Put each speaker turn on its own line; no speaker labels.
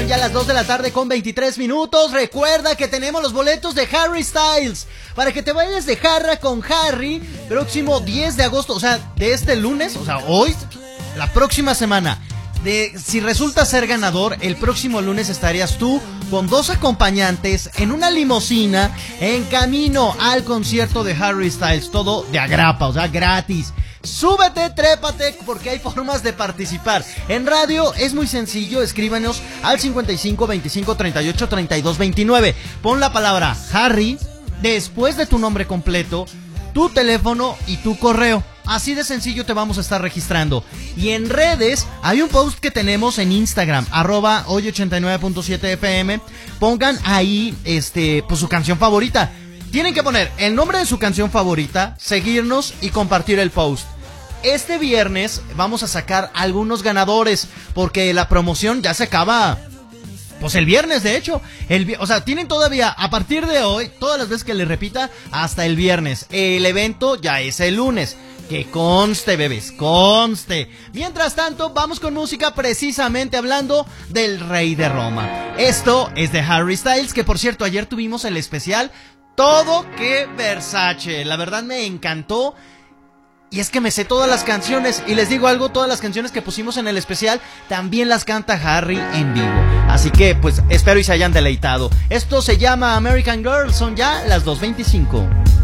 ya las 2 de la tarde con 23 minutos. Recuerda que tenemos los boletos de Harry Styles para que te vayas de jarra con Harry próximo 10 de agosto, o sea, de este lunes, o sea, hoy, la próxima semana. Si resulta ser ganador, el próximo lunes estarías tú con 2 acompañantes en una limusina en camino al concierto de Harry Styles, todo de agrapa, o sea, gratis. Súbete, trépate, porque hay formas de participar. En radio es muy sencillo, escríbanos al 55 25 38 32 29. Pon la palabra Harry después de tu nombre completo, tu teléfono y tu correo. Así de sencillo te vamos a estar registrando. Y en redes hay un post que tenemos en Instagram, @hoy89.7fm. Pongan ahí pues su canción favorita. Tienen que poner el nombre de su canción favorita, seguirnos y compartir el post. Este viernes vamos a sacar algunos ganadores, porque la promoción ya se acaba, pues el viernes, de hecho. O sea, tienen todavía, a partir de hoy, todas las veces que les repita, hasta el viernes. El evento ya es el lunes. Que conste, bebés, conste. Mientras tanto, vamos con música, precisamente hablando del Rey de Roma. Esto es de Harry Styles, que por cierto, ayer tuvimos el especial Todo que Versace. La verdad me encantó. Y es que me sé todas las canciones. Y les digo algo, todas las canciones que pusimos en el especial también las canta Harry en vivo. Así que pues espero y se hayan deleitado. Esto se llama American Girl. Son ya las 2:25.